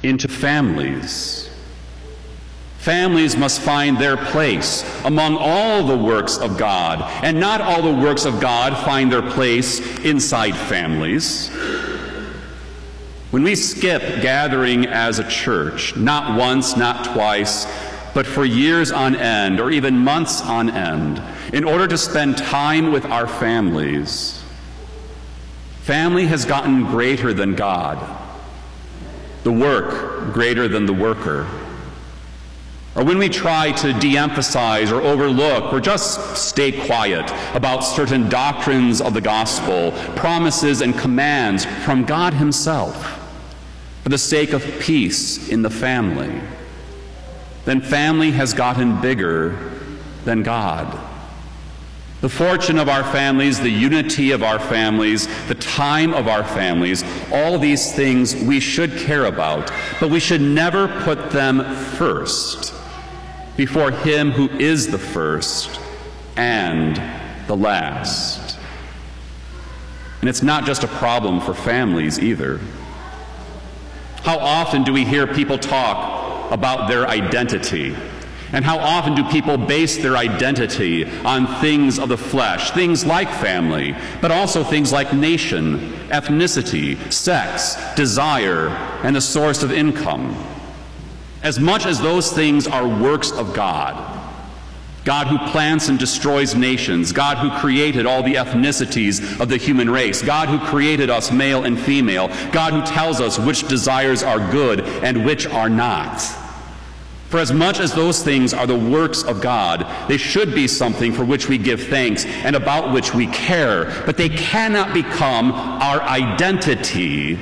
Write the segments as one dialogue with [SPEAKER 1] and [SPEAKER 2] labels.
[SPEAKER 1] into families. Families must find their place among all the works of God, and not all the works of God find their place inside families. When we skip gathering as a church, not once, not twice, but for years on end, or even months on end, in order to spend time with our families, family has gotten greater than God, the work greater than the worker. Or when we try to de-emphasize or overlook or just stay quiet about certain doctrines of the gospel, promises and commands from God himself for the sake of peace in the family, then family has gotten bigger than God. The fortune of our families, the unity of our families, the time of our families, all these things we should care about, but we should never put them first before him who is the first and the last. And it's not just a problem for families either. How often do we hear people talk about their identity? And how often do people base their identity on things of the flesh, things like family, but also things like nation, ethnicity, sex, desire, and the source of income? As much as those things are works of God, God who plants and destroys nations, God who created all the ethnicities of the human race, God who created us male and female, God who tells us which desires are good and which are not. For as much as those things are the works of God, they should be something for which we give thanks and about which we care, but they cannot become our identity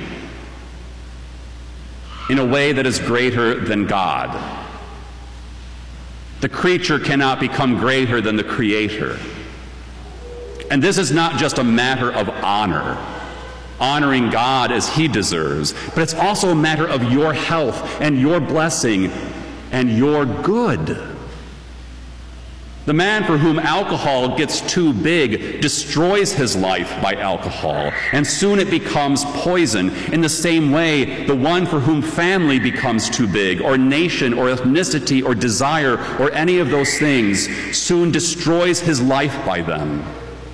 [SPEAKER 1] in a way that is greater than God. The creature cannot become greater than the Creator. And this is not just a matter of honor, honoring God as he deserves, but it's also a matter of your health and your blessing and your good. The man for whom alcohol gets too big destroys his life by alcohol, and soon it becomes poison. In the same way, the one for whom family becomes too big, or nation, or ethnicity, or desire, or any of those things, soon destroys his life by them,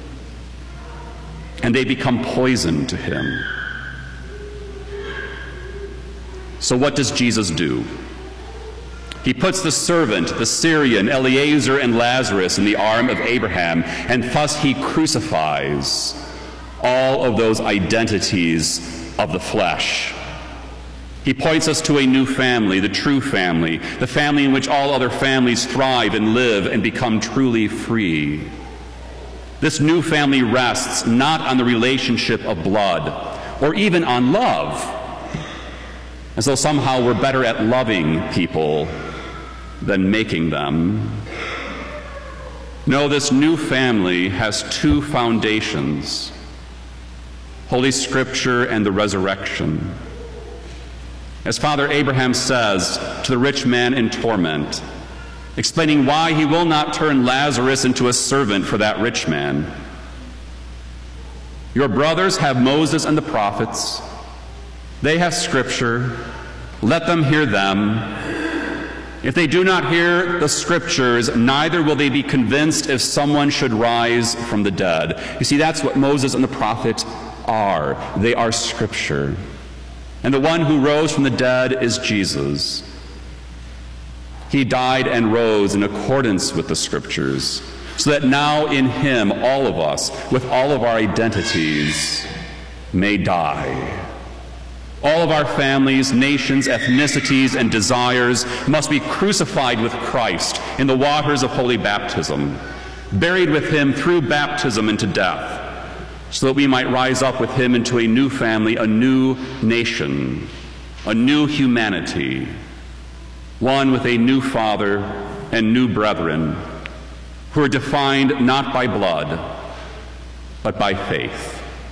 [SPEAKER 1] and they become poison to him. So what does Jesus do? He puts the servant, the Syrian, Eliezer, and Lazarus in the arm of Abraham, and thus he crucifies all of those identities of the flesh. He points us to a new family, the true family, the family in which all other families thrive and live and become truly free. This new family rests not on the relationship of blood or even on love, as though somehow we're better at loving people than making them. No, this new family has two foundations: Holy Scripture and the resurrection. As Father Abraham says to the rich man in torment, explaining why he will not turn Lazarus into a servant for that rich man. Your brothers have Moses and the prophets. They have Scripture. Let them hear them. If they do not hear the Scriptures, neither will they be convinced if someone should rise from the dead. You see, that's what Moses and the prophets are. They are Scripture. And the one who rose from the dead is Jesus. He died and rose in accordance with the Scriptures, so that now in him, all of us, with all of our identities, may die. All of our families, nations, ethnicities, and desires must be crucified with Christ in the waters of holy baptism, buried with him through baptism into death, so that we might rise up with him into a new family, a new nation, a new humanity, one with a new Father and new brethren, who are defined not by blood, but by faith.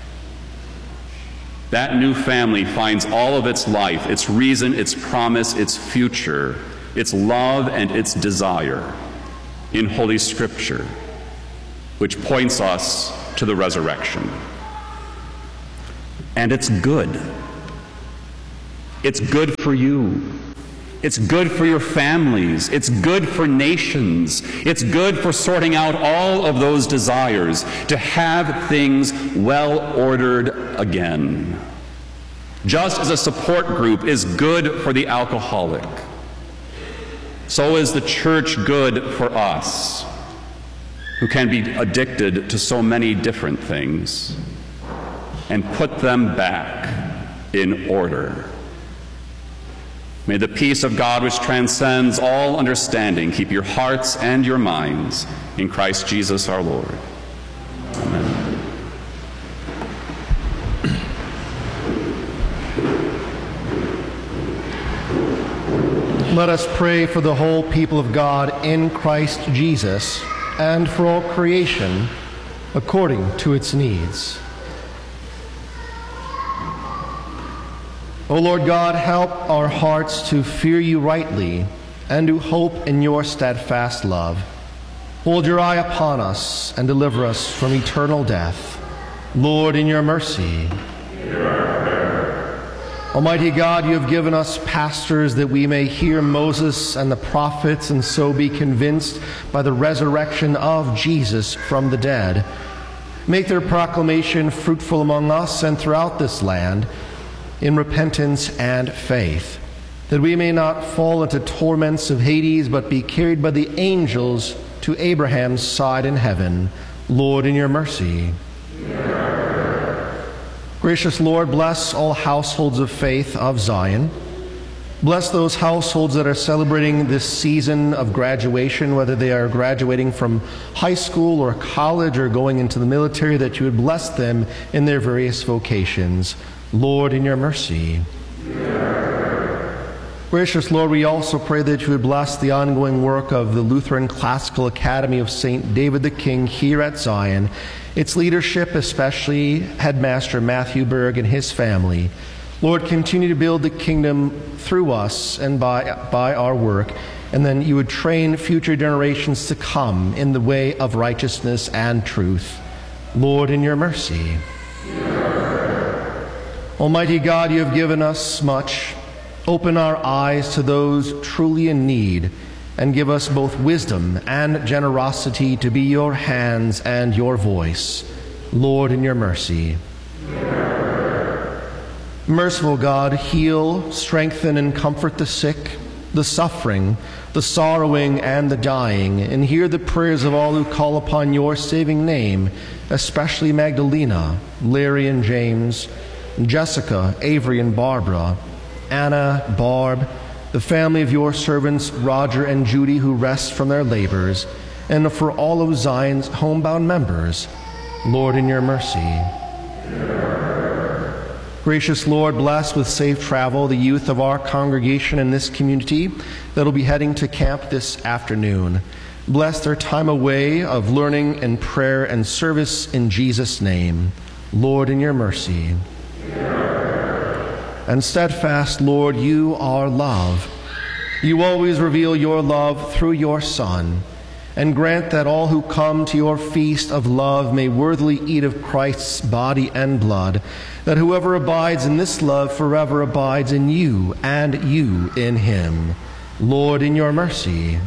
[SPEAKER 1] That new family finds all of its life, its reason, its promise, its future, its love, and its desire in Holy Scripture, which points us to the resurrection. And it's good. It's good for you. It's good for your families. It's good for nations. It's good for sorting out all of those desires, to have things well ordered again. Just as a support group is good for the alcoholic, so is the church good for us, who can be addicted to so many different things, and put them back in order. May the peace of God, which transcends all understanding, keep your hearts and your minds in Christ Jesus our Lord. Amen.
[SPEAKER 2] Let us pray for the whole people of God in Christ Jesus and for all creation according to its needs. O Lord God, help our hearts to fear you rightly and to hope in your steadfast love. Hold your eye upon us and deliver us from eternal death. Lord, in your mercy. Almighty God, you have given us pastors that we may hear Moses and the prophets and so be convinced by the resurrection of Jesus from the dead. Make their proclamation fruitful among us and throughout this land in repentance and faith, that we may not fall into torments of Hades, but be carried by the angels to Abraham's side in heaven. Lord, in your mercy. Gracious Lord, bless all households of faith of Zion. Bless those households that are celebrating this season of graduation, whether they are graduating from high school or college or going into the military, that you would bless them in their various vocations. Lord, in your mercy. Gracious Lord, we also pray that you would bless the ongoing work of the Lutheran Classical Academy of St. David the King here at Zion, its leadership, especially Headmaster Matthew Berg and his family. Lord, continue to build the kingdom through us and by our work, and then you would train future generations to come in the way of righteousness and truth. Lord, in your mercy. Almighty God, you have given us much. Open our eyes to those truly in need, and give us both wisdom and generosity to be your hands and your voice. Lord, in your mercy. Merciful God, heal, strengthen, and comfort the sick, the suffering, the sorrowing, and the dying, and hear the prayers of all who call upon your saving name, especially Magdalena, Larry and James, Jessica, Avery, and Barbara, Anna, Barb, the family of your servants Roger and Judy who rest from their labors, and for all of Zion's homebound members. Lord, in your mercy. Gracious Lord, bless with safe travel the youth of our congregation in this community that will be heading to camp this afternoon. Bless their time away of learning and prayer and service in Jesus' name. Lord, in your mercy. And steadfast, Lord, you are love. You always reveal your love through your Son, and grant that all who come to your feast of love may worthily eat of Christ's body and blood, that whoever abides in this love forever abides in you, and you in him. Lord, in your mercy.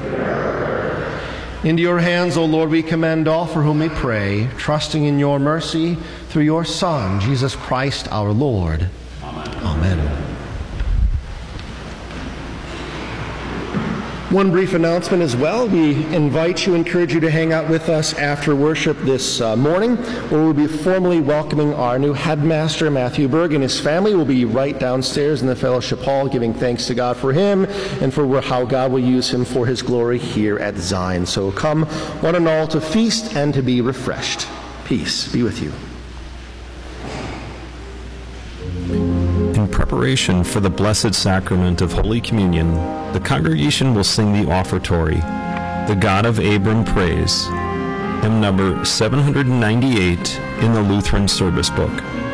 [SPEAKER 2] Into your hands, O Lord, we commend all for whom we pray, trusting in your mercy through your Son, Jesus Christ our Lord. Amen. One brief announcement as well. We encourage you to hang out with us after worship this morning, where we'll be formally welcoming our new headmaster, Matthew Berg, and his family. Will be right downstairs in the fellowship hall, giving thanks to God for him and for how God will use him for his glory here at Zion. So come, one and all, to feast and to be refreshed. Peace be with you.
[SPEAKER 3] In preparation for the Blessed Sacrament of Holy Communion, the congregation will sing the offertory, The God of Abram Praise, hymn number 798 in the Lutheran Service Book.